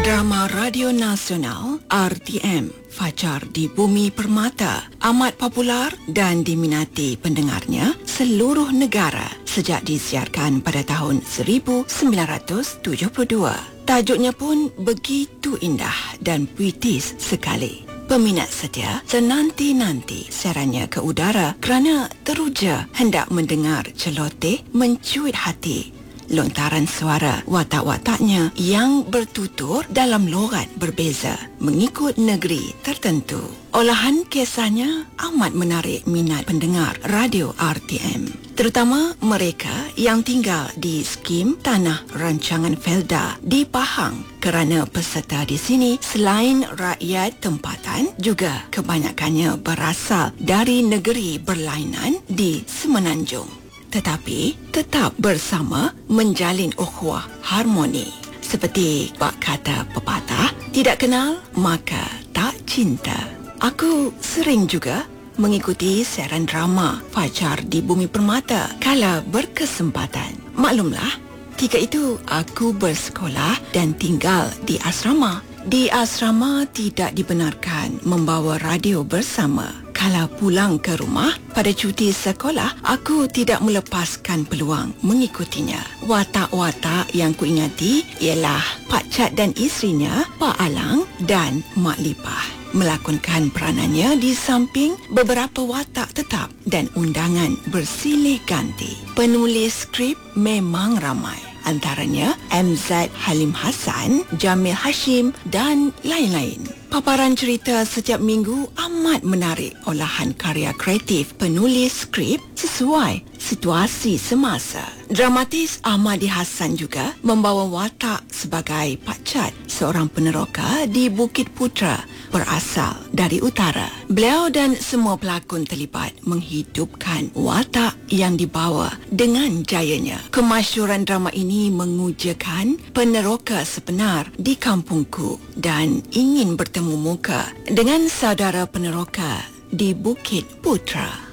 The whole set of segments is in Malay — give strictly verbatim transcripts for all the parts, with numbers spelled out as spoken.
Drama Radio Nasional R T M Fajar di Bumi Permata amat popular dan diminati pendengarnya seluruh negara sejak disiarkan pada tahun seribu sembilan ratus tujuh puluh dua. Tajuknya pun begitu indah dan puitis sekali. Peminat setia senanti-nanti siarannya ke udara kerana teruja hendak mendengar celoteh mencuit hati. Lontaran suara watak-wataknya yang bertutur dalam logat berbeza mengikut negeri tertentu. Olahan kisahnya amat menarik minat pendengar radio R T M, terutama mereka yang tinggal di skim Tanah Rancangan Felda di Pahang, kerana peserta di sini selain rakyat tempatan juga kebanyakannya berasal dari negeri berlainan di Semenanjung, tetapi tetap bersama menjalin ukhuwah harmoni. Seperti bak kata pepatah, tidak kenal maka tak cinta. Aku sering juga mengikuti siaran drama Fajar di Bumi Permata kala berkesempatan. Maklumlah, ketika itu aku bersekolah dan tinggal di asrama. Di asrama tidak dibenarkan membawa radio bersama. Kalau pulang ke rumah pada cuti sekolah, aku tidak melepaskan peluang mengikutinya. Watak-watak yang kuingati ialah Pak Chat dan isterinya, Pak Alang dan Mak Lipah, melakonkan peranannya di samping beberapa watak tetap dan undangan bersilih ganti. Penulis skrip memang ramai, antaranya M Z Halim Hassan, Jamil Hashim dan lain-lain. Paparan cerita setiap minggu amat menarik olahan karya kreatif penulis skrip sesuai situasi semasa. Dramatis Ahmadi Hassan juga membawa watak sebagai Pak Chat, seorang peneroka di Bukit Putra berasal dari utara. Beliau dan semua pelakon terlibat menghidupkan watak yang dibawa dengan jayanya. Kemasyhuran drama ini mengujakan peneroka sebenar di kampungku dan ingin bertemu muka dengan saudara peneroka di Bukit Putra.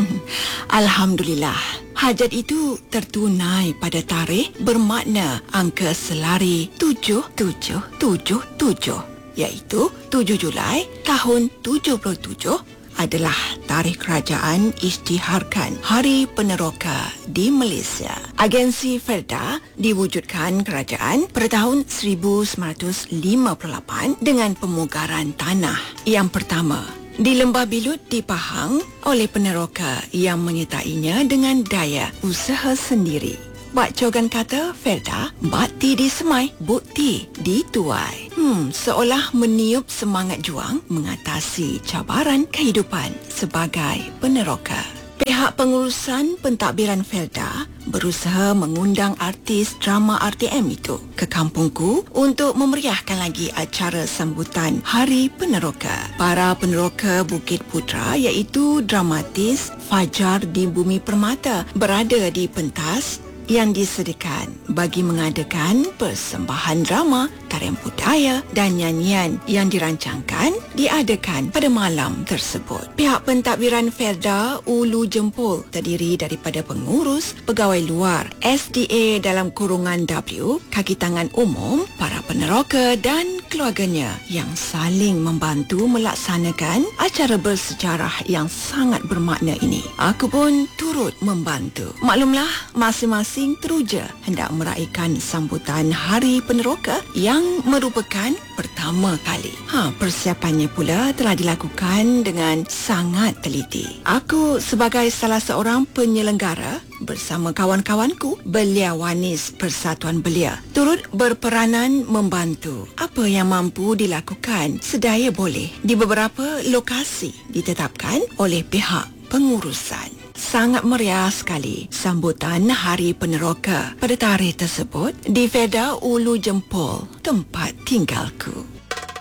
Alhamdulillah, hajat itu tertunai pada tarikh bermakna angka selari tujuh tujuh tujuh tujuh, iaitu tujuh Julai tahun tujuh puluh tujuh adalah tarikh kerajaan isytiharkan Hari Peneroka di Malaysia. Agensi Felda diwujudkan kerajaan pada tahun seribu sembilan ratus lima puluh lapan dengan pemugaran tanah yang pertama di Lembah Bilut di Pahang oleh peneroka yang menyertainya dengan daya usaha sendiri. Bak cogan kata Felda, bakti disemai, bukti dituai. Hmm, seolah meniup semangat juang mengatasi cabaran kehidupan sebagai peneroka. Pihak pengurusan pentadbiran Felda berusaha mengundang artis drama R T M itu ke kampungku untuk memeriahkan lagi acara sambutan Hari Peneroka. Para peneroka Bukit Putra iaitu dramatis Fajar di Bumi Permata berada di pentas yang disediakan bagi mengadakan persembahan drama, tarian budaya dan nyanyian yang dirancangkan diadakan pada malam tersebut. Pihak pentadbiran Felda Ulu Jempol terdiri daripada pengurus, pegawai luar, S D A dalam kurungan W, kaki tangan umum, para peneroka dan keluarganya yang saling membantu melaksanakan acara bersejarah yang sangat bermakna ini. Aku pun turut membantu. Maklumlah, masing-masing teruja hendak meraihkan sambutan Hari Peneroka yang merupakan pertama kali. Ha, persiapannya pula telah dilakukan dengan sangat teliti. Aku sebagai salah seorang penyelenggara bersama kawan-kawanku Belia Wanis Persatuan Belia turut berperanan membantu apa yang mampu dilakukan sedaya boleh di beberapa lokasi ditetapkan oleh pihak pengurusan. Sangat meriah sekali sambutan Hari Peneroka pada tarikh tersebut di Felda Ulu Jempol, tempat tinggalku.